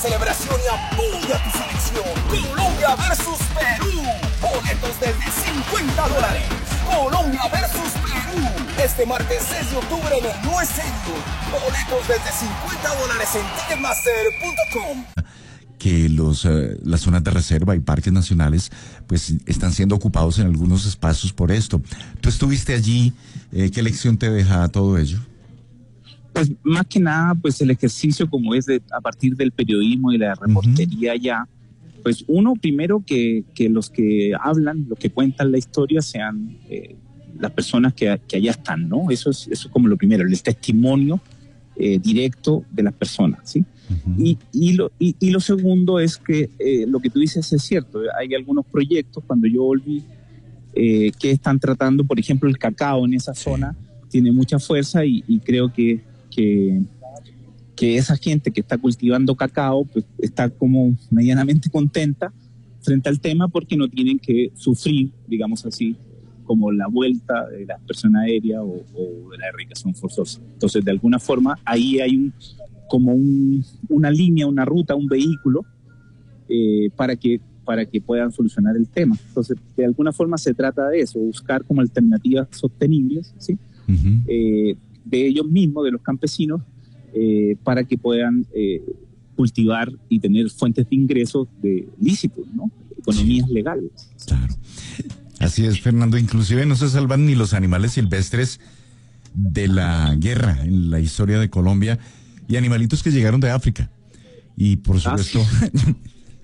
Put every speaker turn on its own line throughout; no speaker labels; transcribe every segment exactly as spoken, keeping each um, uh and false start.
celebración y apoya tu selección. Colombia versus Perú. Boletos desde cincuenta dólares. Colombia versus Perú. Este martes seis de octubre en el No Es Serio. Boletos desde cincuenta dólares en ticketmaster punto com.
Que los, uh, las zonas de reserva y parques nacionales pues están siendo ocupados en algunos espacios por esto. ¿Tú estuviste allí? Eh, ¿Qué lección te deja todo ello?
Pues más que nada, pues el ejercicio como es de, a partir del periodismo y la reportería. Uh-huh. Ya, pues uno primero que, que los que hablan, los que cuentan la historia sean eh, las personas que, que allá están, ¿no? Eso es, eso es como lo primero, el testimonio eh, directo de las personas, ¿sí? Uh-huh. Y, y, lo, y, y lo segundo es que eh, lo que tú dices es cierto. Hay algunos proyectos, cuando yo volví, eh, que están tratando, por ejemplo, el cacao en esa zona tiene mucha fuerza y, y creo que, que, que esa gente que está cultivando cacao pues, está como medianamente contenta frente al tema porque no tienen que sufrir, digamos así, como la vuelta de la persona aérea o, o de la erradicación forzosa. Entonces, de alguna forma, ahí hay un como un, una línea, una ruta, un vehículo eh, para que para que puedan solucionar el tema. Entonces, de alguna forma se trata de eso, buscar como alternativas sostenibles, ¿sí? Uh-huh. eh, de ellos mismos, de los campesinos, eh, para que puedan eh, cultivar y tener fuentes de ingresos de lícitos, ¿no? Economías sí. legales.
Claro. Así es, Fernando. Inclusive no se salvan ni los animales silvestres de la guerra en la historia de Colombia. Y animalitos que llegaron de África. Y por supuesto, ah, sí.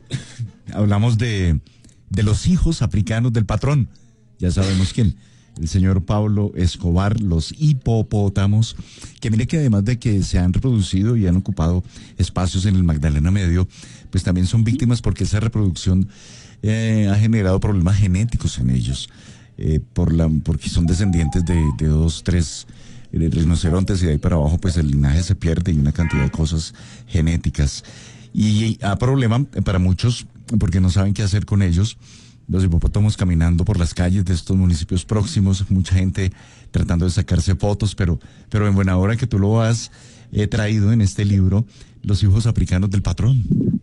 hablamos de, de los hijos africanos del patrón. Ya sabemos quién. El señor Pablo Escobar, los hipopótamos, que mire que además de que se han reproducido y han ocupado espacios en el Magdalena Medio, pues también son víctimas porque esa reproducción eh, ha generado problemas genéticos en ellos. Eh, por la, porque son descendientes de, de dos, tres... de rinocerontes y de ahí para abajo pues el linaje se pierde y una cantidad de cosas genéticas y a problema para muchos porque no saben qué hacer con ellos. Los hipopótamos caminando por las calles de estos municipios próximos, mucha gente tratando de sacarse fotos, pero pero en buena hora que tú lo has eh, traído en este libro, Los hijos africanos del patrón.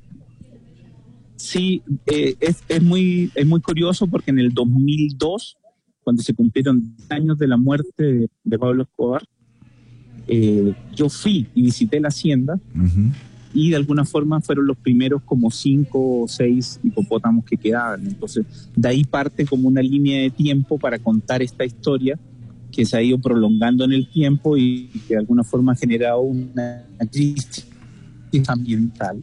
Sí, eh, es, es muy es muy curioso porque en el dos mil dos, cuando se cumplieron años de la muerte de, de Pablo Escobar, eh, yo fui y visité la hacienda. Uh-huh. Y de alguna forma fueron los primeros como cinco o seis hipopótamos que quedaban. Entonces, de ahí parte como una línea de tiempo para contar esta historia que se ha ido prolongando en el tiempo y que de alguna forma ha generado una crisis ambiental.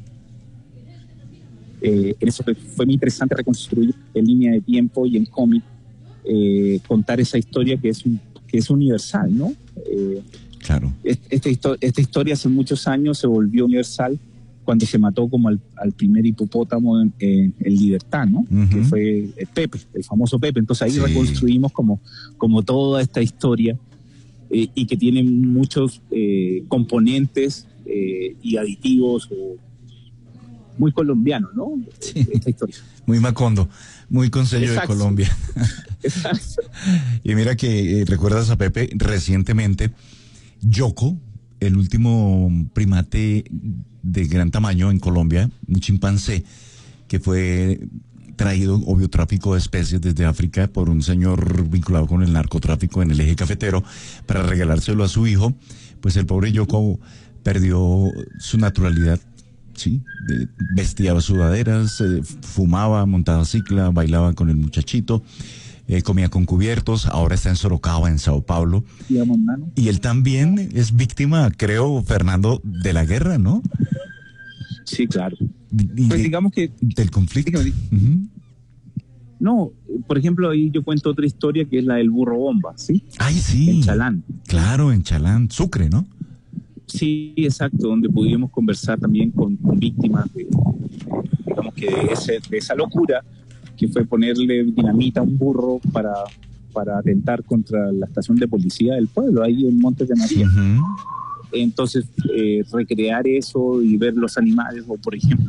Eh, eso fue muy interesante reconstruir en línea de tiempo y en cómic. Eh, contar esa historia que es, un, que es universal, ¿no? Eh,
claro.
Esta, histo- esta historia hace muchos años se volvió universal cuando se mató como al, al primer hipopótamo en, en, en libertad, ¿no? Uh-huh. Que fue el Pepe, el famoso Pepe. Entonces ahí sí. reconstruimos como, como toda esta historia eh, y que tiene muchos eh, componentes eh, y aditivos o muy colombiano, ¿no?
Sí.
Esta historia.
Muy Macondo, muy con sello Exacto. de Colombia.
Exacto.
Y mira que eh, recuerdas a Pepe recientemente, Yoko, el último primate de gran tamaño en Colombia, un chimpancé que fue traído, obvio, tráfico de especies desde África por un señor vinculado con el narcotráfico en el eje cafetero para regalárselo a su hijo, pues el pobre Yoko perdió su naturalidad. Sí, vestía sudaderas, eh, fumaba, montaba cicla, bailaba con el muchachito, eh, comía con cubiertos, ahora está en Sorocaba, en Sao Paulo. Y él también es víctima, creo, Fernando, de la guerra, ¿no?
Sí, claro.
Y
pues
de,
digamos que...
Del conflicto.
Uh-huh. No, por ejemplo, ahí yo cuento otra historia que es la del burro bomba, ¿sí?
Ay, sí.
En Chalán.
Claro, en Chalán, Sucre, ¿no?
Sí, exacto, donde pudimos conversar también con, con víctimas de, digamos que de, ese, de esa locura que fue ponerle dinamita a un burro para, para atentar contra la estación de policía del pueblo, ahí en Montes de María. Uh-huh. Entonces, eh, recrear eso y ver los animales, o por ejemplo,